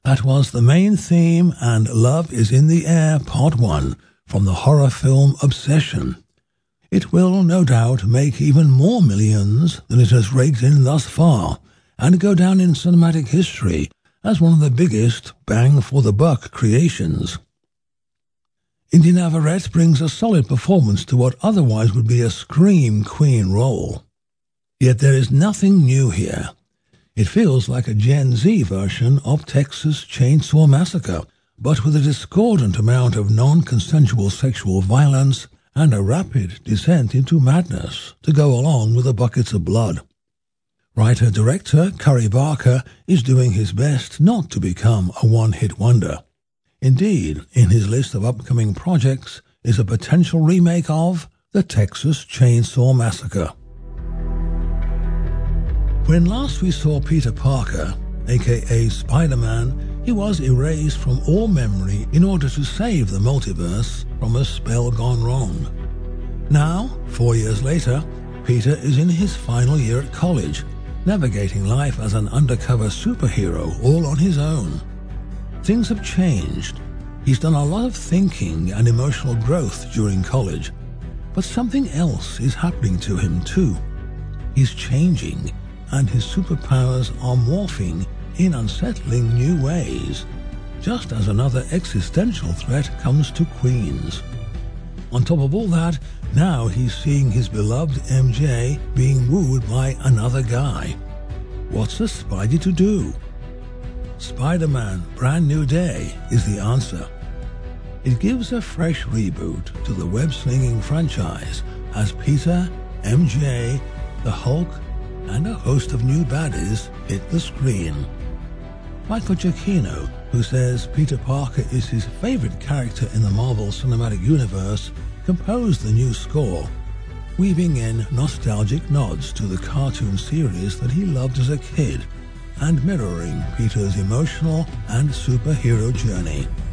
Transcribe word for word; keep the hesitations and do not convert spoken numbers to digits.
That was the main theme and Love is in the Air Part one from the horror film Obsession. It will, no doubt, make even more millions than it has raked in thus far and go down in cinematic history as one of the biggest bang-for-the-buck creations. Indy Navarrete brings a solid performance to what otherwise would be a scream queen role. Yet there is nothing new here. It feels like a Gen Z version of Texas Chainsaw Massacre, but with a discordant amount of non-consensual sexual violence and a rapid descent into madness to go along with the buckets of blood. Writer-director Curry Barker is doing his best not to become a one-hit wonder. Indeed, in his list of upcoming projects is a potential remake of The Texas Chainsaw Massacre. When last we saw Peter Parker, aka Spider-Man, he was erased from all memory in order to save the multiverse from a spell gone wrong. Now, four years later, Peter is in his final year at college, navigating life as an undercover superhero all on his own. Things have changed. He's done a lot of thinking and emotional growth during college, but something else is happening to him too. He's changing, and his superpowers are morphing in unsettling new ways, just as another existential threat comes to Queens. On top of all that, now he's seeing his beloved M J being wooed by another guy. What's a Spidey to do? Spider-Man Brand New Day is the answer. It gives a fresh reboot to the web-slinging franchise as Peter, M J, the Hulk, and a host of new baddies hit the screen. Michael Giacchino, who says Peter Parker is his favorite character in the Marvel Cinematic Universe, composed the new score, weaving in nostalgic nods to the cartoon series that he loved as a kid and mirroring Peter's emotional and superhero journey.